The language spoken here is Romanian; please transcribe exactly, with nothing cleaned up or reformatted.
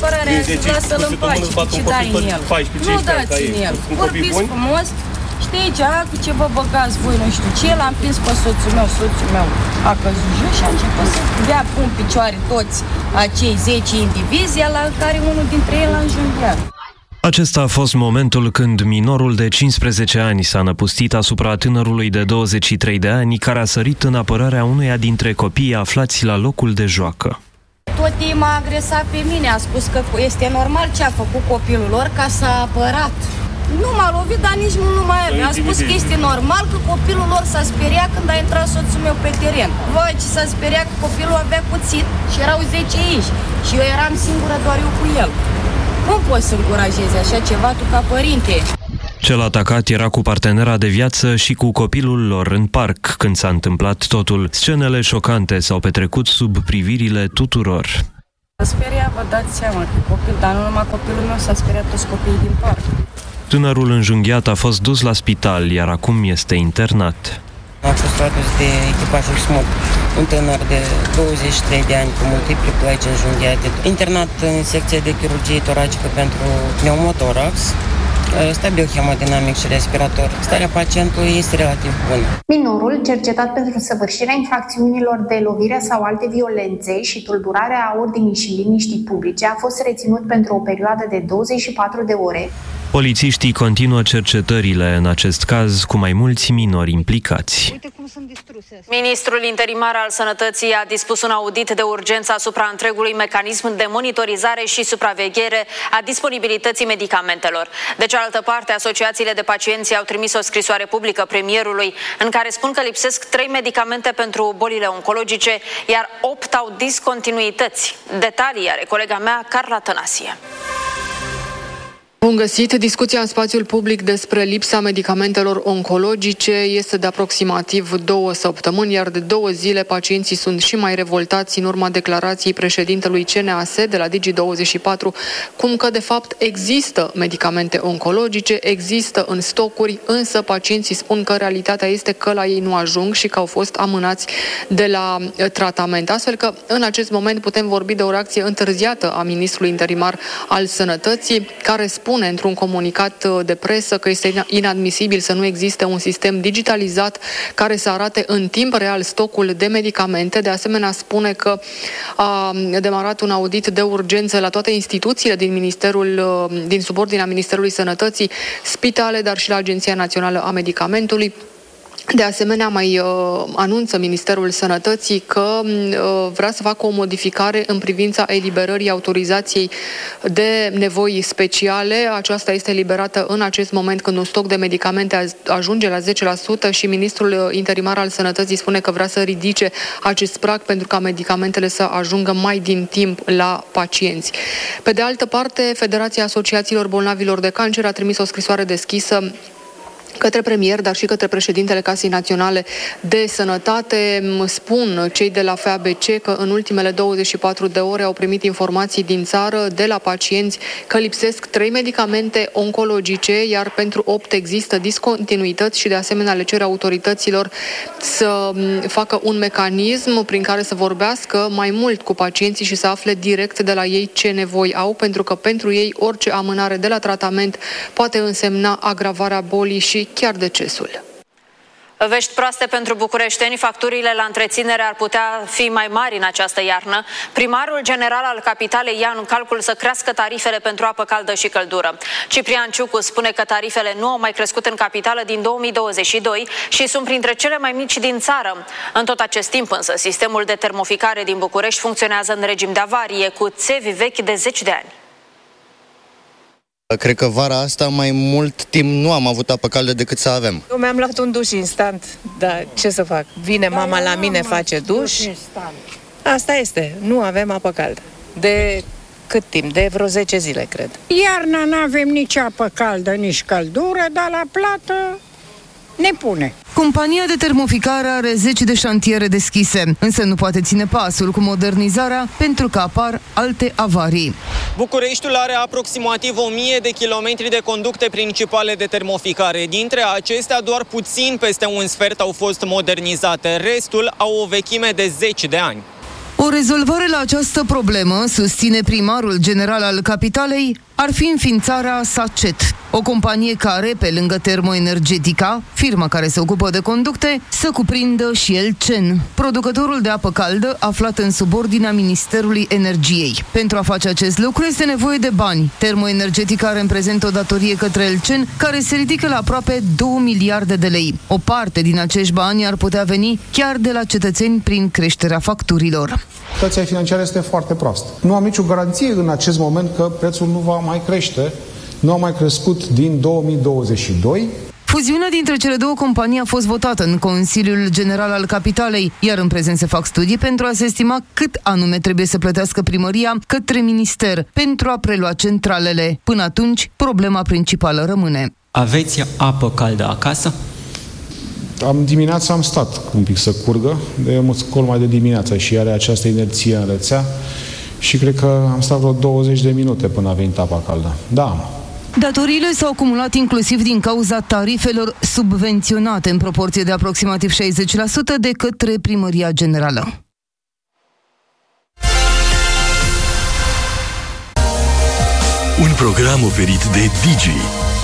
supărarea, lasă-l în pace, ce dai în el. Nu dați în el, vorbiți frumos. Știi ce, cu ce vă băgați voi, nu știu ce, l-am prins pe soțul meu, soțul meu a căzut jos și a început să dea pun picioare toți acei zece indivizi, la care unul dintre ei l-a înjunghiat. Acesta a fost momentul când minorul de cincisprezece ani s-a năpustit asupra tânărului de douăzeci și trei de ani, care a sărit în apărarea unuia dintre copiii aflați la locul de joacă. Tot ei m-a agresat pe mine, a spus că este normal ce a făcut copilul lor ca s-a apărat. Nu m-a lovit, dar nici nu mai avea. A spus că este normal că copilul lor s-a speriat când a intrat soțul meu pe teren. Voi, ce s-a speriat că copilul avea cuțit și erau zece aici. Și eu eram singură doar eu cu el. Cum poți să încurajezi așa ceva tu ca părinte? Cel atacat era cu partenera de viață și cu copilul lor în parc când s-a întâmplat totul. Scenele șocante s-au petrecut sub privirile tuturor. S-a speriat, vă dați seama că copil, dar nu numai copilul meu, s-a speriat toți copiii din parc. Tânărul înjunghiat a fost dus la spital, iar acum este internat. A fost adus de echipajul SMUT, un tânăr de douăzeci și trei de ani cu multiple plăci înjunghiate, internat în secție de chirurgie toracică pentru pneumotorax, stabil hemodinamic și respirator. Starea pacientului este relativ bună. Minorul, cercetat pentru săvârșirea infracțiunilor de lovire sau alte violențe și tulburarea ordinii și liniștii publice, a fost reținut pentru o perioadă de douăzeci și patru de ore. Polițiștii continuă cercetările în acest caz cu mai mulți minori implicați. Ministrul interimar al Sănătății a dispus un audit de urgență asupra întregului mecanism de monitorizare și supraveghere a disponibilității medicamentelor. De cealaltă parte, asociațiile de pacienți au trimis o scrisoare publică premierului în care spun că lipsesc trei medicamente pentru bolile oncologice, iar opt au discontinuități. Detalii are colega mea, Carla Tănasie. Bun găsit! Discuția în spațiul public despre lipsa medicamentelor oncologice este de aproximativ două săptămâni, iar de două zile pacienții sunt și mai revoltați în urma declarației președintelui C N A S de la Digi douăzeci și patru, cum că de fapt există medicamente oncologice, există în stocuri, însă pacienții spun că realitatea este că la ei nu ajung și că au fost amânați de la tratament. Astfel că în acest moment putem vorbi de o reacție întârziată a ministrului interimar al Sănătății, care spune într-un comunicat de presă că este inadmisibil să nu existe un sistem digitalizat care să arate în timp real stocul de medicamente. De asemenea, spune că a demarat un audit de urgență la toate instituțiile din Ministerul, din subordinea Ministerului Sănătății, spitale, dar și la Agenția Națională a Medicamentului. De asemenea, mai uh, anunță Ministerul Sănătății că uh, vrea să facă o modificare în privința eliberării autorizației de nevoi speciale. Aceasta este eliberată în acest moment când un stoc de medicamente ajunge la zece la sută și Ministrul Interimar al Sănătății spune că vrea să ridice acest prag pentru ca medicamentele să ajungă mai din timp la pacienți. Pe de altă parte, Federația Asociațiilor Bolnavilor de Cancer a trimis o scrisoare deschisă către premier, dar și către președintele Casei Naționale de Sănătate. Spun cei de la F A B C că în ultimele douăzeci și patru de ore au primit informații din țară de la pacienți că lipsesc trei medicamente oncologice, iar pentru opt există discontinuități și de asemenea le cer autorităților să facă un mecanism prin care să vorbească mai mult cu pacienții și să afle direct de la ei ce nevoi au, pentru că pentru ei orice amânare de la tratament poate însemna agravarea bolii și chiar decesul. Vești proaste pentru bucureșteni, facturile la întreținere ar putea fi mai mari în această iarnă. Primarul general al capitalei ia în calcul să crească tarifele pentru apă caldă și căldură. Ciprian Ciucu spune că tarifele nu au mai crescut în capitală din două mii douăzeci și doi și sunt printre cele mai mici din țară. În tot acest timp însă, sistemul de termoficare din București funcționează în regim de avarie, cu țevi vechi de zeci de ani. Cred că vara asta mai mult timp nu am avut apă caldă decât să avem. Eu mi-am luat un duș instant, dar ce să fac? Vine mama la mine, face duș. Asta este, nu avem apă caldă. De cât timp? De vreo zece zile, cred. Iarna nu avem nici apă caldă, nici căldură, dar la plată ne pune. Compania de termoficare are zeci de șantiere deschise, însă nu poate ține pasul cu modernizarea pentru că apar alte avarii. Bucureștiul are aproximativ o mie de kilometri de conducte principale de termoficare. Dintre acestea, doar puțin peste un sfert au fost modernizate. Restul au o vechime de zeci de ani. O rezolvare la această problemă, susține primarul general al capitalei, ar fi înființarea SACET, o companie care, pe lângă Termoenergetica, firma care se ocupă de conducte, să cuprindă și Elcen, producătorul de apă caldă aflat în subordinea Ministerului Energiei. Pentru a face acest lucru este nevoie de bani. Termoenergetica are în prezent o datorie către Elcen care se ridică la aproape două miliarde de lei. O parte din acești bani ar putea veni chiar de la cetățeni prin creșterea facturilor. Situația financiară este foarte proastă. Nu am nicio garanție în acest moment că prețul nu va mai crește. Nu a mai crescut din două mii douăzeci și doi. Fuziunea dintre cele două companii a fost votată în Consiliul General al Capitalei, iar în prezent se fac studii pentru a se estima cât anume trebuie să plătească primăria către minister pentru a prelua centralele. Până atunci, problema principală rămâne. Aveți apă caldă acasă? Am dimineața am stat un pic să curgă, de mă scol mai de dimineața și are această inerție în rețea și cred că am stat vreo douăzeci de minute până a venit apa caldă. Da. Datoriile s-au acumulat inclusiv din cauza tarifelor subvenționate în proporție de aproximativ șaizeci la sută de către Primăria Generală. Un program oferit de Digi.